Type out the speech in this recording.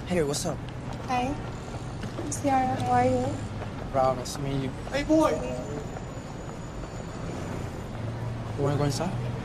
Hey, what's up? Hi, Ciara, how are you? Proud, nice to meet you. Hey, boy. You wanna go inside?